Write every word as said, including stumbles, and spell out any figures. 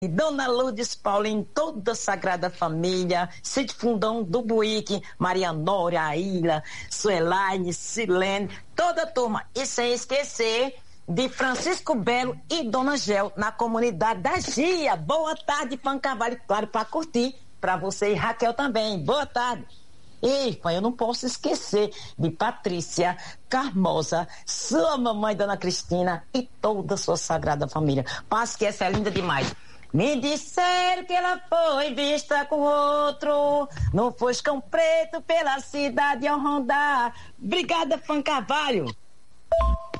Dona Lourdes Paulinho, toda a Sagrada Família, Cid Fundão do Buíque, Maria Nória, Aila, Suelaine, Silene, toda a turma. E sem esquecer de Francisco Belo e Dona Gel, na comunidade da Gia. Boa tarde, Fã Carvalho, claro, para curtir. Para você e Raquel também. Boa tarde. E eu não posso esquecer de Patrícia Carmosa, sua mamãe, Dona Cristina, e toda a sua Sagrada Família. Paz, que essa é linda demais. Me disseram que ela foi vista com outro no Fuscão Preto pela cidade ao rondar. Obrigada, Fã Carvalho.